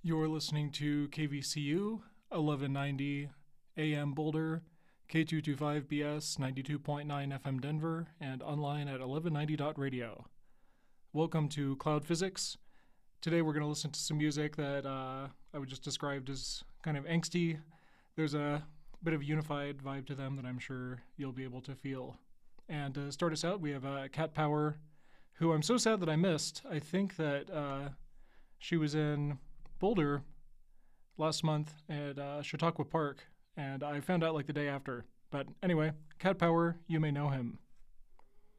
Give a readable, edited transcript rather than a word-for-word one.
You're listening to KVCU 1190 AM Boulder, K225BS 92.9 FM Denver, and online at 1190.radio. Welcome to Cloud Physics. Today we're going to listen to some music that I would just describe as kind of angsty. There's a bit of a unified vibe to them that I'm sure you'll be able to feel. And to start us out, we have Cat Power, who I'm so sad that I missed. I think that she was in Boulder last month at Chautauqua Park, and I found out like the day after. But anyway, Cat Power, you may know him.